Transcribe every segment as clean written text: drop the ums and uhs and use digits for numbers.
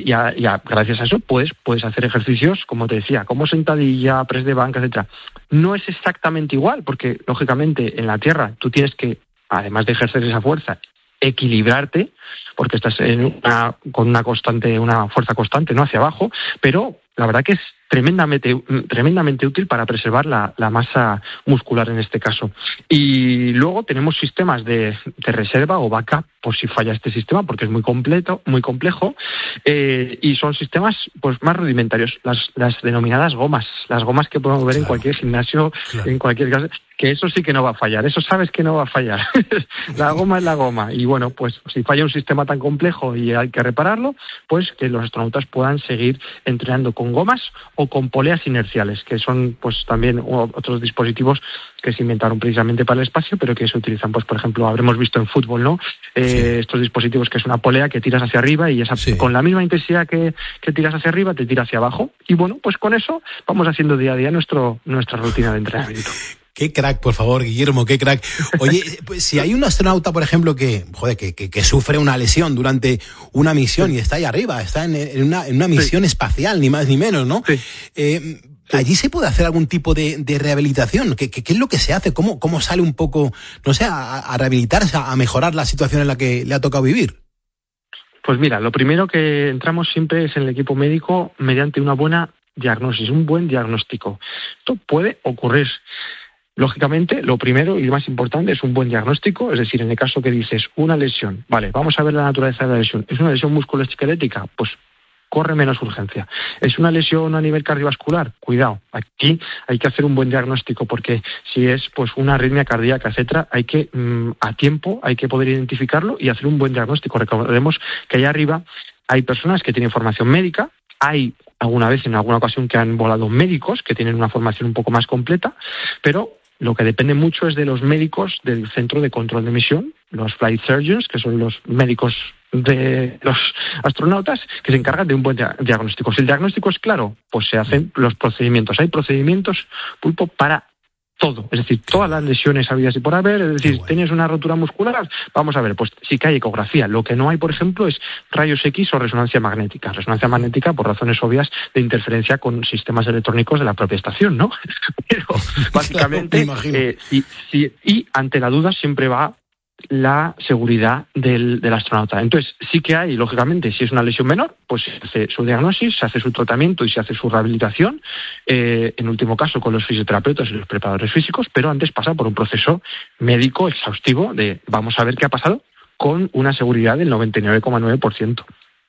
gracias a eso puedes hacer ejercicios, como te decía, como sentadilla, press de banca, etcétera. No es exactamente igual, porque lógicamente en la tierra tú tienes que, además de ejercer esa fuerza, equilibrarte, porque estás con una fuerza constante, no hacia abajo, pero la verdad que es tremendamente útil para preservar la masa muscular en este caso. Y luego tenemos sistemas de reserva o backup por si falla este sistema, porque es muy complejo, y son sistemas pues más rudimentarios, las denominadas gomas, las gomas que podemos ver en cualquier gimnasio, en cualquier caso, que eso sí que no va a fallar, eso sabes que no va a fallar. La goma es la goma, y bueno, pues si falla un sistema tan complejo y hay que repararlo, pues que los astronautas puedan seguir entrenando con gomas o con poleas inerciales, que son pues también otros dispositivos que se inventaron precisamente para el espacio, pero que se utilizan, pues por ejemplo, habremos visto en fútbol, ¿no? Estos dispositivos que es una polea que tiras hacia arriba y con la misma intensidad que tiras hacia arriba, te tira hacia abajo. Y bueno, pues con eso vamos haciendo día a día nuestra rutina de entrenamiento. Qué crack, por favor, Guillermo, qué crack. Oye, pues si hay un astronauta, por ejemplo, que sufre una lesión durante una misión y está ahí arriba, está en una misión espacial, ni más ni menos, ¿no? Sí. ¿Allí se puede hacer algún tipo de rehabilitación? ¿Qué es lo que se hace? ¿Cómo sale un poco, no sé, a rehabilitarse, a mejorar la situación en la que le ha tocado vivir? Pues mira, lo primero que entramos siempre es en el equipo médico mediante una buena diagnosis, un buen diagnóstico. Esto puede ocurrir. Lógicamente, lo primero y más importante es un buen diagnóstico, es decir, en el caso que dices una lesión, vale, vamos a ver la naturaleza de la lesión. ¿Es una lesión musculoesquelética? Pues corre menos urgencia. ¿Es una lesión a nivel cardiovascular? Cuidado, aquí hay que hacer un buen diagnóstico, porque si es pues una arritmia cardíaca, etcétera, hay que a tiempo hay que poder identificarlo y hacer un buen diagnóstico. Recordemos que allá arriba hay personas que tienen formación médica, hay alguna vez, en alguna ocasión, que han volado médicos que tienen una formación un poco más completa, pero lo que depende mucho es de los médicos del Centro de Control de Misión, los flight surgeons, que son los médicos de los astronautas, que se encargan de un buen diagnóstico. Si el diagnóstico es claro, pues se hacen los procedimientos. Hay procedimientos, Pulpo, para todo, es decir, todas las lesiones habidas y por haber, es decir, tienes una rotura muscular, vamos a ver, pues sí que hay ecografía. Lo que no hay, por ejemplo, es rayos X o resonancia magnética. Resonancia magnética por razones obvias de interferencia con sistemas electrónicos de la propia estación, ¿no? Pero básicamente, y ante la duda siempre va la seguridad del astronauta. Entonces, sí que hay, lógicamente, si es una lesión menor, pues se hace su diagnósis, se hace su tratamiento y se hace su rehabilitación, en último caso con los fisioterapeutas y los preparadores físicos, pero antes pasa por un proceso médico exhaustivo de vamos a ver qué ha pasado con una seguridad del 99,9%.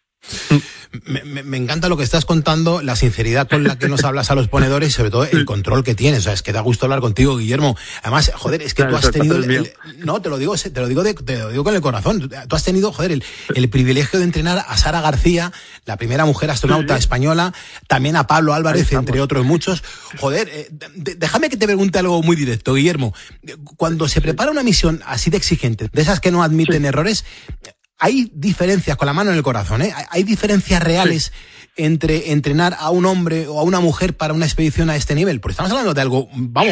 Me encanta lo que estás contando, la sinceridad con la que nos hablas a los ponedores y sobre todo el control que tienes. O sea, es que da gusto hablar contigo, Guillermo. Además, joder, es que tú has tenido no, te lo digo con el corazón. Tú has tenido, joder, el privilegio de entrenar a Sara García, la primera mujer astronauta española, también a Pablo Álvarez, entre otros muchos. Joder, déjame que te pregunte algo muy directo, Guillermo. Cuando se prepara una misión así de exigente, de esas que no admiten errores, hay diferencias, con la mano en el corazón, hay diferencias reales entre entrenar a un hombre o a una mujer para una expedición a este nivel, porque estamos hablando de algo,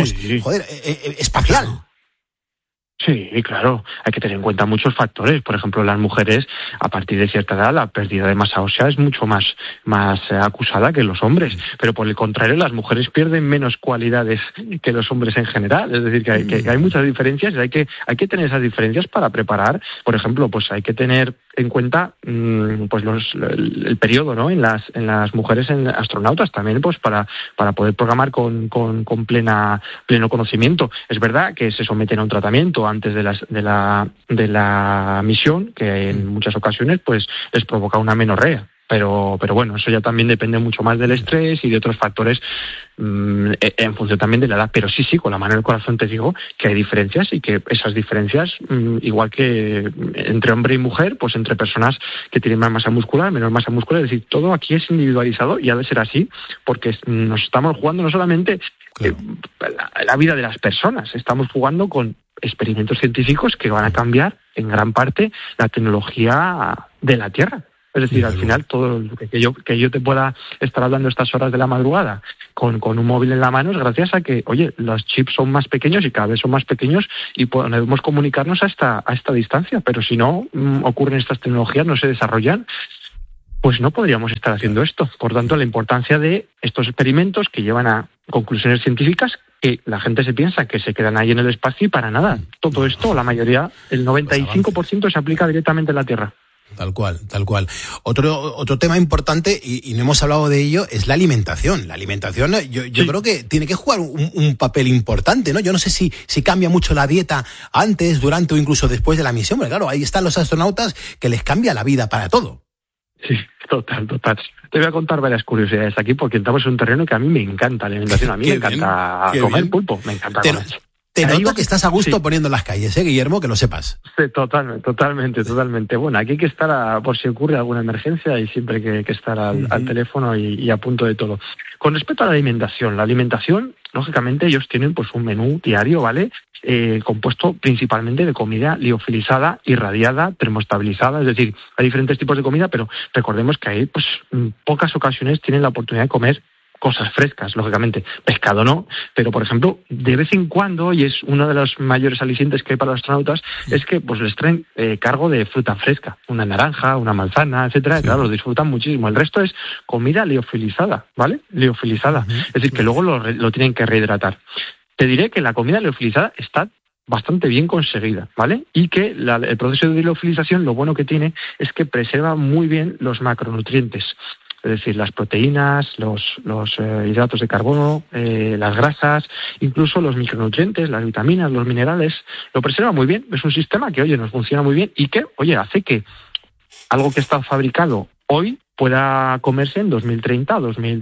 espacial. Sí, claro, hay que tener en cuenta muchos factores. Por ejemplo, las mujeres, a partir de cierta edad, la pérdida de masa ósea es mucho más acusada que los hombres. Pero por el contrario, las mujeres pierden menos cualidades que los hombres en general. Es decir, que hay muchas diferencias y hay que tener esas diferencias para preparar. Por ejemplo, pues hay que tener en cuenta pues el periodo, ¿no? En las mujeres astronautas también, pues para poder programar con pleno conocimiento. Es verdad que se someten a un tratamiento antes de la misión, que en muchas ocasiones pues les provoca una menorrea. Pero bueno, eso ya también depende mucho más del estrés y de otros factores en función también de la edad. Pero sí, con la mano en el corazón te digo que hay diferencias y que esas diferencias, igual que entre hombre y mujer, pues entre personas que tienen más masa muscular, menor masa muscular, es decir, todo aquí es individualizado y ha de ser así, porque nos estamos jugando no solamente la vida de las personas, estamos jugando con experimentos científicos que van a cambiar en gran parte la tecnología de la Tierra. Es decir, al final, todo lo que yo te pueda estar hablando estas horas de la madrugada con un móvil en la mano es gracias a que, oye, los chips son más pequeños y cada vez son más pequeños y podemos comunicarnos a esta distancia. Pero si no ocurren estas tecnologías, no se desarrollan, pues no podríamos estar haciendo esto. Por tanto, la importancia de estos experimentos que llevan a conclusiones científicas que la gente se piensa que se quedan ahí en el espacio y para nada. Todo esto, la mayoría, el 95% se aplica directamente en la Tierra. Tal cual, tal cual. Otro tema importante, y no hemos hablado de ello, es la alimentación. La alimentación, yo creo que tiene que jugar un papel importante, ¿no? Yo no sé si cambia mucho la dieta antes, durante o incluso después de la misión, porque claro, ahí están los astronautas que les cambia la vida para todo. Sí, total. Te voy a contar varias curiosidades aquí porque estamos en un terreno que a mí me encanta la alimentación. A mí me encanta comer pulpo, me encanta comer. Te noto que estás a gusto poniendo en las calles, Guillermo, que lo sepas. Sí, totalmente. Bueno, aquí hay que estar por si ocurre alguna emergencia y siempre hay que estar al teléfono y a punto de todo. Con respecto a la alimentación, lógicamente ellos tienen pues un menú diario, ¿vale? Compuesto principalmente de comida liofilizada, irradiada, termostabilizada, es decir, hay diferentes tipos de comida, pero recordemos que ahí pues en pocas ocasiones tienen la oportunidad de comer cosas frescas, lógicamente. Pescado no, pero por ejemplo, de vez en cuando, y es uno de los mayores alicientes que hay para los astronautas, es que pues les traen cargo de fruta fresca, una naranja, una manzana, etcétera, y claro, los disfrutan muchísimo. El resto es comida liofilizada, ¿ale? Liofilizada. Es decir, que luego lo tienen que rehidratar. Te diré que la comida liofilizada está bastante bien conseguida, ¿vale? Y que el proceso de liofilización, lo bueno que tiene es que preserva muy bien los macronutrientes. Es decir, las proteínas, los hidratos de carbono, las grasas, incluso los micronutrientes, las vitaminas, los minerales, lo preserva muy bien. Es un sistema que, nos funciona muy bien y que, hace que algo que está fabricado hoy pueda comerse en 2030 o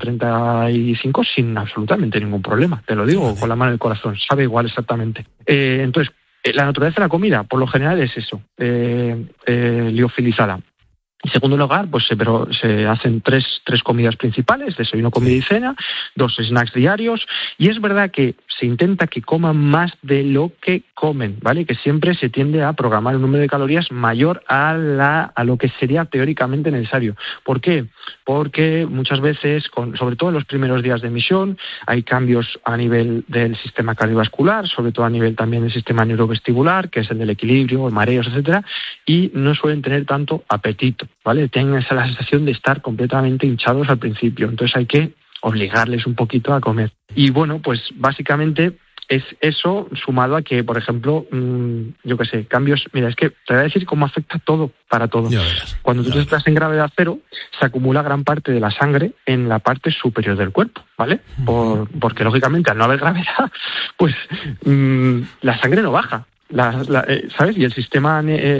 2035 sin absolutamente ningún problema. Te lo digo con la mano en el corazón, sabe igual exactamente. Entonces, la naturaleza de la comida, por lo general, es eso, liofilizada. En segundo lugar, pues se hacen tres comidas principales, desayuno, comida y cena, 2 snacks diarios, y es verdad que se intenta que coman más de lo que comen, ¿vale? Que siempre se tiende a programar un número de calorías mayor a lo que sería teóricamente necesario. ¿Por qué? Porque muchas veces, sobre todo en los primeros días de misión, hay cambios a nivel del sistema cardiovascular, sobre todo a nivel también del sistema neurovestibular, que es el del equilibrio, mareos, etcétera, y no suelen tener tanto apetito, ¿vale? Tienen la sensación de estar completamente hinchados al principio, entonces hay que obligarles un poquito a comer. Y bueno, pues básicamente es eso sumado a que, por ejemplo, cambios. Mira, es que te voy a decir cómo afecta todo para todo. Cuando tú estás en gravedad cero, se acumula gran parte de la sangre en la parte superior del cuerpo, ¿vale? Porque lógicamente al no haber gravedad, pues la sangre no baja, ¿sabes? Y el sistema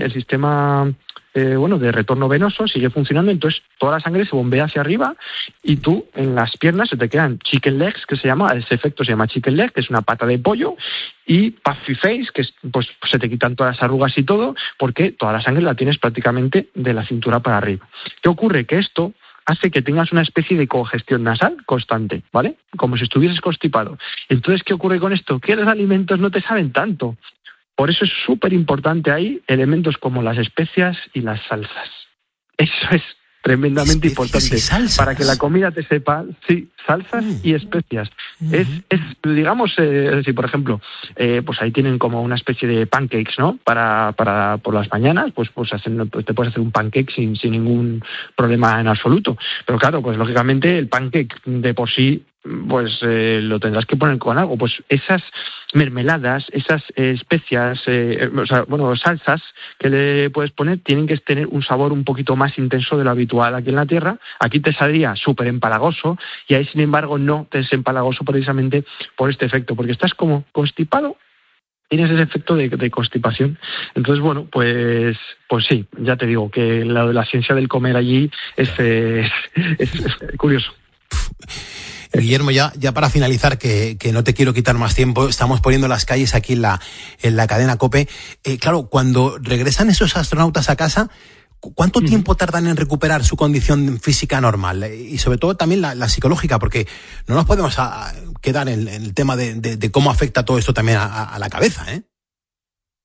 de retorno venoso sigue funcionando, entonces toda la sangre se bombea hacia arriba y tú en las piernas se te quedan chicken legs, que ese efecto se llama chicken leg, que es una pata de pollo, y puffy face, que es, pues se te quitan todas las arrugas y todo, porque toda la sangre la tienes prácticamente de la cintura para arriba. ¿Qué ocurre? Que esto hace que tengas una especie de congestión nasal constante, ¿vale? Como si estuvieses constipado. Entonces, ¿qué ocurre con esto? Que los alimentos no te saben tanto. Por eso es súper importante ahí elementos como las especias y las salsas. Eso es tremendamente importante para que la comida te sepa, sí, salsas y especias. Es digamos, si por ejemplo, pues ahí tienen como una especie de pancakes, ¿no? Para por las mañanas, pues te puedes hacer un pancake sin ningún problema en absoluto. Pero claro, pues lógicamente el pancake de por sí, pues lo tendrás que poner con algo. Pues esas mermeladas, esas especias, salsas que le puedes poner tienen que tener un sabor un poquito más intenso de lo habitual aquí en la Tierra. Aquí te saldría súper empalagoso y ahí, sin embargo, no te es empalagoso precisamente por este efecto, porque estás como constipado. Tienes ese efecto de constipación. Entonces, bueno, pues sí, ya te digo que la ciencia del comer allí es curioso. Guillermo, ya para finalizar, que no te quiero quitar más tiempo, estamos poniendo las calles aquí en la cadena COPE. Claro, cuando regresan esos astronautas a casa, ¿cuánto tiempo tardan en recuperar su condición física normal? Y sobre todo también la psicológica, porque no nos podemos quedar en el tema de cómo afecta todo esto también a la cabeza, ¿eh?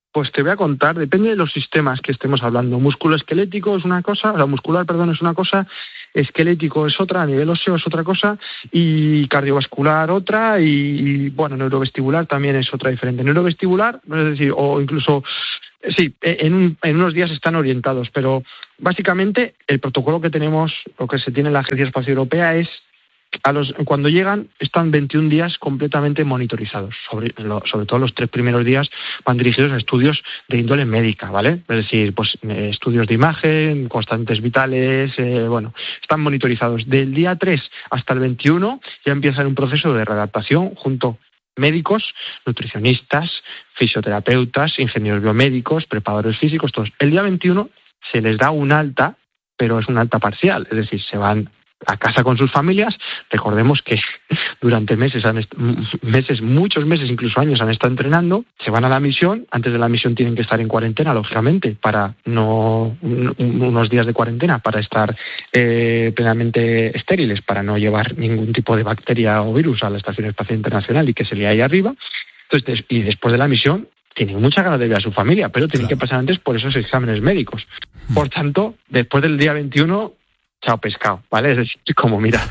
Pues te voy a contar, depende de los sistemas que estemos hablando. Musculoesquelético es una cosa, muscular, es una cosa, esquelético es otra, a nivel óseo es otra cosa, y cardiovascular otra, y bueno, neurovestibular también es otra diferente. Neurovestibular, es decir, o incluso, sí, en unos días están orientados, pero básicamente el protocolo que tenemos, lo que se tiene en la Agencia Espacial Europea es cuando llegan están 21 días completamente monitorizados, sobre todo los 3 primeros días van dirigidos a estudios de índole médica, ¿vale? Es decir, pues estudios de imagen, constantes vitales, están monitorizados. Del día 3 hasta el 21 ya empiezan un proceso de readaptación junto médicos, nutricionistas, fisioterapeutas, ingenieros biomédicos, preparadores físicos, todos. El día 21 se les da un alta, pero es un alta parcial, es decir, se van a casa con sus familias. Recordemos que durante muchos meses, incluso años, han estado entrenando, se van a la misión, antes de la misión tienen que estar en cuarentena, lógicamente, para unos días de cuarentena, para estar plenamente estériles, para no llevar ningún tipo de bacteria o virus a la Estación Espacial Internacional y que se lea ahí arriba. Entonces, y después de la misión, tienen muchas ganas de ver a su familia, pero tienen que pasar antes por esos exámenes médicos. Por tanto, después del día 21, chao pescado, ¿vale? Es decir, como mira,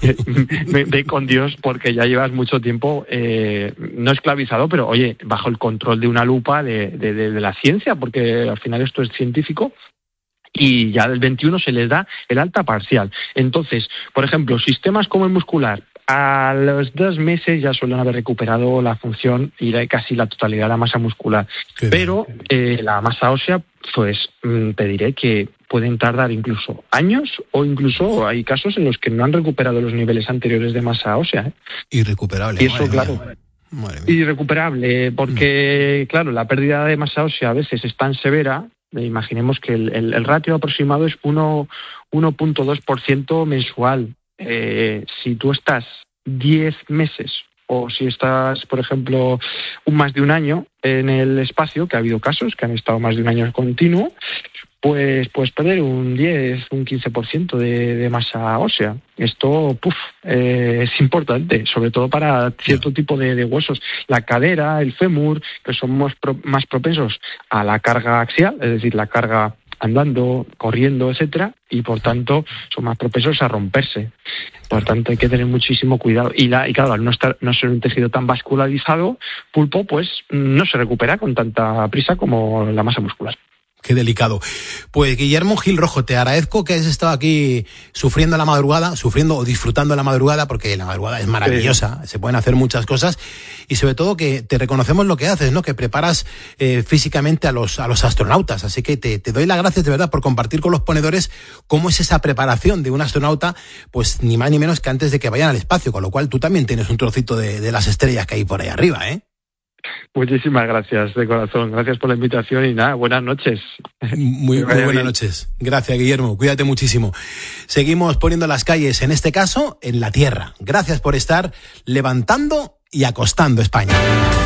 ve con Dios porque ya llevas mucho tiempo, no esclavizado, pero oye, bajo el control de una lupa de la ciencia, porque al final esto es científico, y ya del 21 se les da el alta parcial. Entonces, por ejemplo, sistemas como el muscular, a los 2 meses ya suelen haber recuperado la función y casi la totalidad de la masa muscular. Pero la masa ósea, pues te diré que pueden tardar incluso años, o incluso hay casos en los que no han recuperado los niveles anteriores de masa ósea. Irrecuperable. Y eso, claro, irrecuperable, porque, claro, la pérdida de masa ósea a veces es tan severa. Imaginemos que el ratio aproximado es 1.2% mensual. Si tú estás 10 meses o si estás, por ejemplo, más de un año en el espacio, que ha habido casos que han estado más de un año continuo, pues puedes perder un 10, un 15% de masa ósea. Esto es importante, sobre todo para cierto tipo de huesos. La cadera, el fémur, que somos más propensos a la carga axial, es decir, la carga andando, corriendo, etcétera, y por tanto son más propensos a romperse. Por tanto hay que tener muchísimo cuidado. Y claro, al no ser un tejido tan vascularizado, pulpo, pues no se recupera con tanta prisa como la masa muscular. Qué delicado. Pues Guillermo Gil Rojo, te agradezco que hayas estado aquí sufriendo o disfrutando la madrugada, porque la madrugada es maravillosa, se pueden hacer muchas cosas, y sobre todo que te reconocemos lo que haces, ¿no? Que preparas físicamente a los astronautas. Así que te doy las gracias de verdad por compartir con los ponedores cómo es esa preparación de un astronauta, pues ni más ni menos que antes de que vayan al espacio, con lo cual tú también tienes un trocito de las estrellas que hay por ahí arriba, ¿eh? Muchísimas gracias, de corazón. Gracias por la invitación y nada, buenas noches. Muy buenas noches. Gracias, Guillermo. Cuídate muchísimo. Seguimos poniendo las calles, en este caso, en la tierra. Gracias por estar levantando y acostando España.